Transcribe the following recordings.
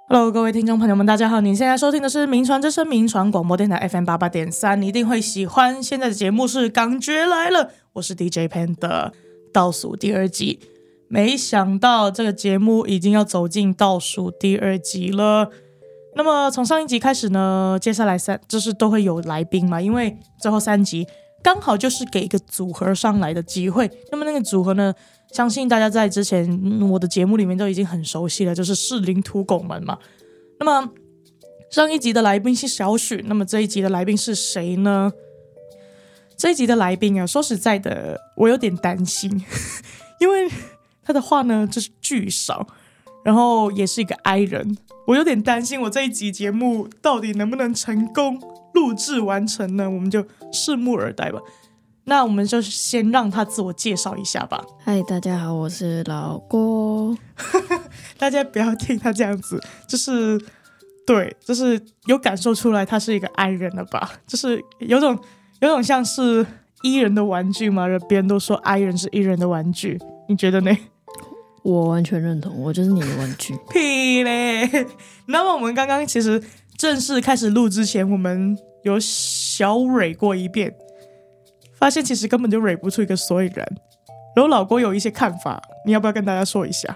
Hello， 各位听众朋友们，大家好！你现在收听的是名传之声名传广播电台 FM88.3， 你一定会喜欢。现在的节目是感觉来了，我是 DJ Panda， 倒数第二集。没想到这个节目已经要走进倒数第二集了。那么从上一集开始呢，接下来就是都会有来宾嘛，因为最后3集刚好就是给一个组合上来的机会。那么那个组合呢，相信大家在之前我的节目里面都已经很熟悉了，就是士林土狗们嘛。那么上一集的来宾是小许，那么这一集的来宾是谁呢？这一集的来宾啊，说实在的，我有点担心，因为他的话呢就是巨少，然后也是一个 I 人，我有点担心我这一集节目到底能不能成功录制完成呢？我们就拭目以待吧。那我们就先让他自我介绍一下吧。 嗨，大家好，我是老郭。 大家不要听他这样子，就是有感受出来他是一个 I 人了吧？就是有种像是 E 人的玩具嘛，别人都说 I 人是 E 人的玩具，你觉得呢？ 我完全认同，我就是你的玩具。 屁嘞！那么我们刚刚其实正式开始录之前，我们有小蕊过一遍，发现其实根本就蕊不出一个所以然。然后老郭有一些看法，你要不要跟大家说一下？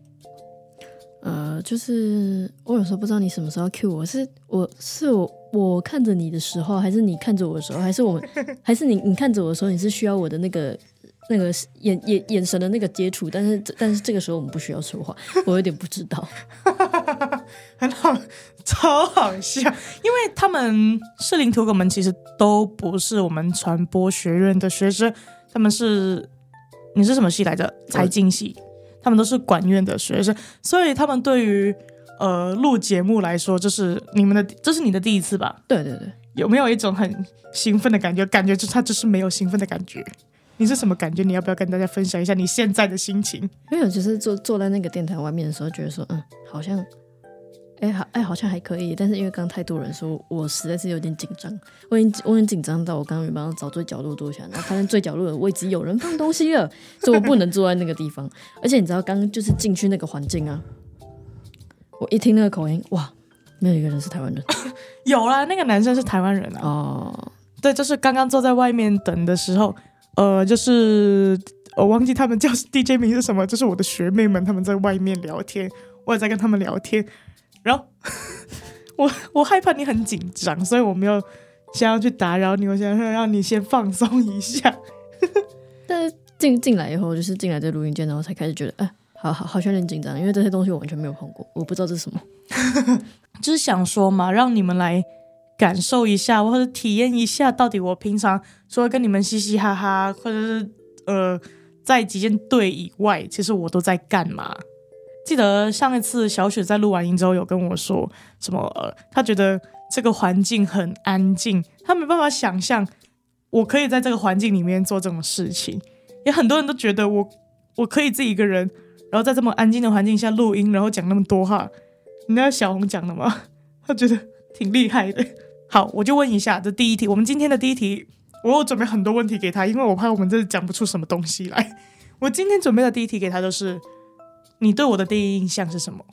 就是我有时候不知道你什么时候 cue 我看着你的时候，还是你看着我的时候，还是你看着我的时候，你是需要我的那个眼神的那个接触，但是这个时候我们不需要说话，我有点不知道。 很好，超好笑，因为他们士林土狗们其实都不是我们传播学院的学生，他们是你是什么系来着？财经系，他们都是管院的学生，所以他们对于录节目来说，这是你的第一次吧？ 对对对， 有没有一种很兴奋的感觉？感觉他就是没有兴奋的感觉。你是什么感觉？你要不要跟大家分享一下你现在的心情？ 没有，就是坐在那个电台外面的时候，觉得说，好像，好像还可以，但是因为刚太多人说，我实在是有点紧张，我很紧张到我刚刚原本要找最角落坐下，然后发现最角落的位置有人放东西了，所以我不能坐在那个地方。而且你知道，刚刚就是进去那个环境啊，我一听那个口音，哇，没有一个人是台湾人。 有啦，那个男生是台湾人啊。 哦， 对，就是刚刚坐在外面等的时候。就是我忘记他们叫 DJ 名是什么，就是我的学妹们他们在外面聊天，我也在跟他们聊天，然后我害怕你很紧张，所以我没有想要去打扰你，我想让你先放松一下。 但是进来以后，就是进来这录音间，然后才开始觉得，好像有点紧张，因为这些东西我完全没有碰过，我不知道这是什么。 就是想说嘛，让你们来感受一下或者体验一下，到底我平常除了跟你们嘻嘻哈哈，或者是在击剑队以外，其实我都在干嘛。记得上一次小雪在录完音之后有跟我说什么她觉得这个环境很安静，她没办法想象我可以在这个环境里面做这种事情。也很多人都觉得我可以自己一个人，然后在这么安静的环境下录音，然后讲那么多话。你知道小红讲的吗？她觉得挺厉害的。好，我就问一下这第一题，我们今天的第一题，我有准备很多问题给他，因为我怕我们这讲不出什么东西来。我今天准备的第一题给他就是，你对我的第一印象是什么？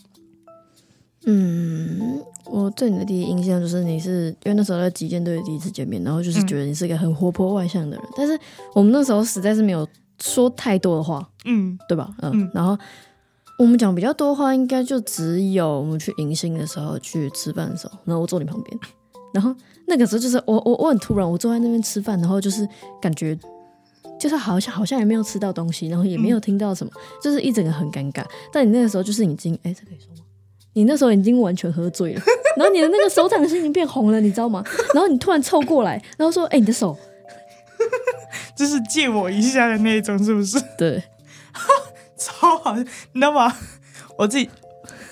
我对你的第一印象就是因为那时候在击剑队第一次见面，然后就是觉得你是一个很活泼外向的人，但是我们那时候实在是没有说太多的话，对吧？然后我们讲比较多的话，应该就只有我们去迎新的时候去吃饭的时候，然后我坐你旁边。然后那个时候就是我很突然，我坐在那边吃饭，然后就是感觉就是好像也没有吃到东西，然后也没有听到什么，就是一整个很尴尬。但你那个时候就是已经这可以说吗？你那时候已经完全喝醉了，然后你的那个手掌心已经变红了，你知道吗？然后你突然凑过来，然后说：“你的手。” 就是借我一下的那种，是不是？ 对， 超好笑，你知道吗？我自己，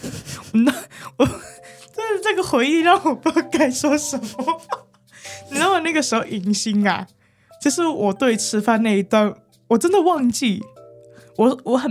这个回忆让我不知道该说什么。你知道我那个时候迎新啊，就是我对吃饭那一段，我真的忘记，我很